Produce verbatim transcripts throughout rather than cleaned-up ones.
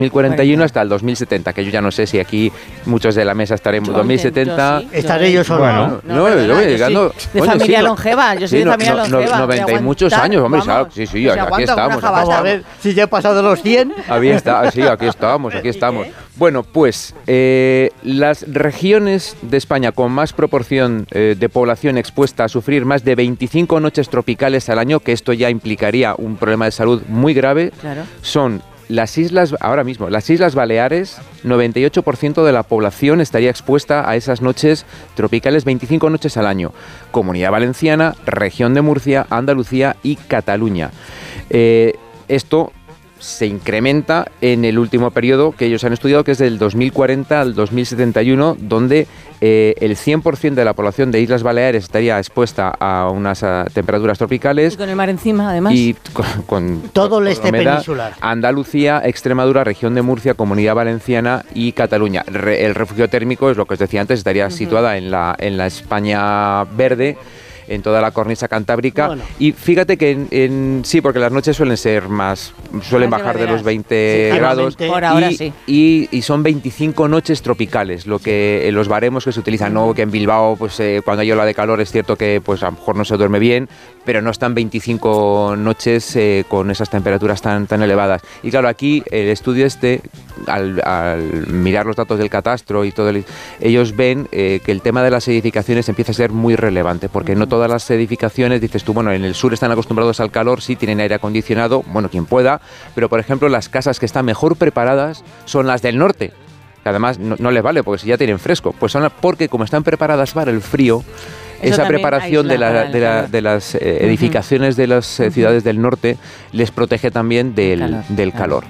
dos mil cuarenta y uno hasta el dos mil setenta, que yo ya no sé si aquí muchos de la mesa estaremos en dos mil setenta. Yo sí, estaré yo solo. Bueno, no, no, no, yo voy llegando. Sí. De familia sí, longeva, yo soy sí, de familia no, longeva. noventa y muchos años, hombre, ¿sabes? Sí, sí, aquí, aquí estamos. Vamos a ver si ya he pasado los cien. Ahí está, sí, aquí estamos, aquí estamos. Bueno, pues eh, las regiones de España con más proporción eh, de población expuesta a sufrir más de veinticinco noches tropicales al año, que esto ya implicaría un problema de salud muy grave, claro. son las islas, ahora mismo, las Islas Baleares, noventa y ocho por ciento de la población estaría expuesta a esas noches tropicales, veinticinco noches al año. Comunidad Valenciana, Región de Murcia, Andalucía y Cataluña. Eh, esto se incrementa en el último periodo que ellos han estudiado, que es del dos mil cuarenta al dos mil setenta y uno, donde eh, el cien por ciento de la población de Islas Baleares estaría expuesta a unas a temperaturas tropicales. Y con el mar encima, además. Y con, con todo el este peninsular. Andalucía, Extremadura, Región de Murcia, Comunidad Valenciana y Cataluña. Re, el refugio térmico, es lo que os decía antes, estaría uh-huh. situada en la, en la España verde, en toda la cornisa cantábrica. Bueno. Y fíjate que en, en, sí, porque las noches suelen ser más, suelen más bajar de los veinte sí, grados. Por ahora y, sí. Y, y son veinticinco noches tropicales, lo que los baremos que se utilizan. No que en Bilbao, pues eh, cuando hay ola de calor es cierto que pues a lo mejor no se duerme bien, pero no están veinticinco noches eh, con esas temperaturas tan, tan elevadas. Y claro, aquí el estudio este, al, al mirar los datos del catastro y todo, el, ellos ven eh, que el tema de las edificaciones empieza a ser muy relevante, porque no todas las edificaciones, dices tú, bueno, en el sur están acostumbrados al calor, sí tienen aire acondicionado, bueno, quien pueda, pero por ejemplo las casas que están mejor preparadas son las del norte, que además no, no les vale, porque si ya tienen fresco, pues son porque como están preparadas para el frío, eso esa preparación de, la, de, la, de las eh, edificaciones de las eh, ciudades del norte les protege también del calor. Del calor.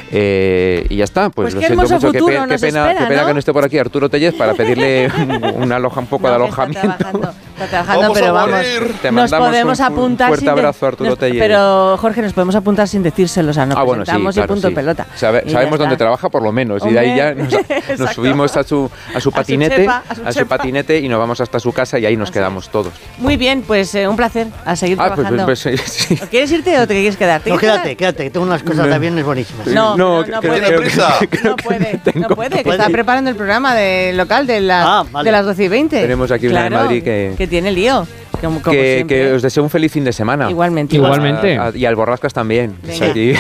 Eh, y ya está, pues, pues lo qué siento mucho, qué, pe- qué, pena, espera, qué pena ¿no? que no esté por aquí Arturo Tellez para pedirle un, un, aloja, un poco no, de alojamiento. Está trabajando, está trabajando pero vamos, te nos podemos un, apuntar un fuerte sin abrazo a Arturo nos, Tellez. Pero Jorge, nos podemos apuntar sin decírselo, o sea, nos ah, bueno, presentamos sí, claro, y punto sí. pelota. Sabe, y sabemos dónde trabaja por lo menos. Hombre, y de ahí ya nos, nos subimos a su, a su patinete, a su, chepa, a, su a su patinete y nos vamos hasta su casa y ahí nos Así quedamos es. todos. Muy bien, pues eh, un placer, a seguir ah, trabajando. Pues, pues, pues, sí. ¿Quieres irte o te quieres quedar? No, quédate, quédate, que tengo unas cosas de aviones buenísimas. No, no, no, no puede. prisa. No puede, no puede, que está preparando el programa de local de, la, ah, vale. de las doce y veinte. Tenemos aquí una claro, en Madrid que... que tiene lío. Como, como que, que os deseo un feliz fin de semana. Igualmente. Igualmente. A, a, y al Borrascas también. Aquí.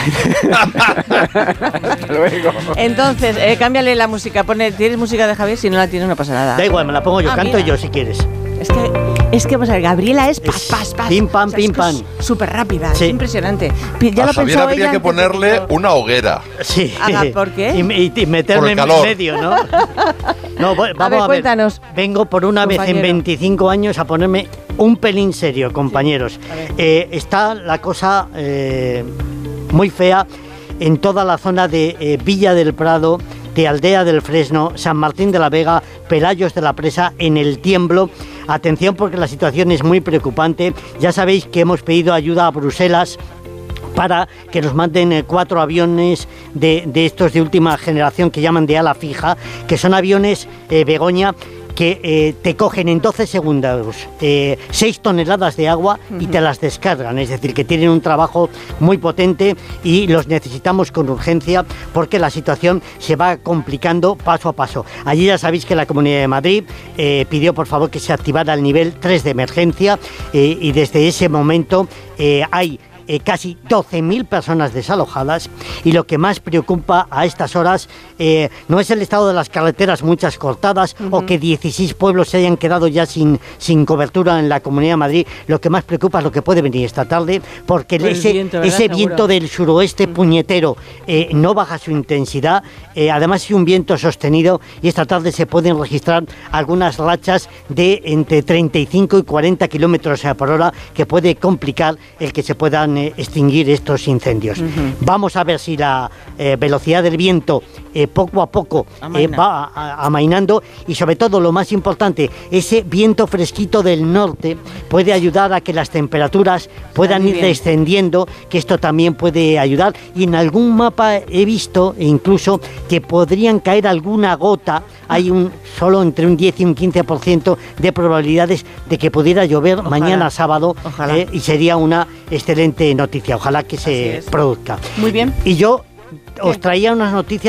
Hasta luego. Entonces, eh, cámbiale la música. Pone, ¿tienes música de Javier? Si no la tienes, no pasa nada. Da igual, me la pongo yo. Ah, canto mira. yo si quieres. Es que, es que, vamos a ver, Gabriela es pas, pas, pas. Pim, pam, o sea, pim, es pam. Súper rápida, sí. es impresionante. Ya a lo Javier pensó habría ella que ponerle que... una hoguera. Sí. Haga, ¿por qué? Y, y, y meterme en medio, ¿no? No, voy, vamos a ver, a ver, cuéntanos. Vengo por una compañero. vez en veinticinco años a ponerme un pelín serio, compañeros. Sí. Eh, está la cosa eh, muy fea en toda la zona de eh, Villa del Prado, de Aldea del Fresno, San Martín de la Vega, Pelayos de la Presa, en el Tiemblo. Atención porque la situación es muy preocupante. Ya sabéis que hemos pedido ayuda a Bruselas para que nos manden eh, cuatro aviones de, de estos de última generación que llaman de ala fija, que son aviones eh, Begoña, que eh, te cogen en doce segundos eh, seis toneladas de agua y te las descargan, es decir, que tienen un trabajo muy potente y los necesitamos con urgencia porque la situación se va complicando paso a paso. Allí ya sabéis que la Comunidad de Madrid eh, pidió por favor que se activara el nivel tres de emergencia eh, y desde ese momento eh, hay Eh, casi doce mil personas desalojadas y lo que más preocupa a estas horas eh, no es el estado de las carreteras, muchas cortadas, uh-huh. o que dieciséis pueblos se hayan quedado ya sin, sin cobertura en la Comunidad de Madrid. Lo que más preocupa es lo que puede venir esta tarde, porque el ese, viento, ese viento del suroeste uh-huh. puñetero eh, no baja su intensidad, eh, además es un viento sostenido y esta tarde se pueden registrar algunas rachas de entre treinta y cinco y cuarenta kilómetros por hora que puede complicar el que se puedan extinguir estos incendios. Uh-huh. Vamos a ver si la eh, velocidad del viento eh, poco a poco eh, va a, a, amainando y sobre todo lo más importante, ese viento fresquito del norte puede ayudar a que las temperaturas puedan ir descendiendo, que esto también puede ayudar y en algún mapa he visto incluso que podrían caer alguna gota, hay un solo entre un diez y un quince por ciento de probabilidades de que pudiera llover Ojalá. mañana sábado eh, y sería una excelente noticia, ojalá que se produzca. Muy bien. Y yo os traía unas noticias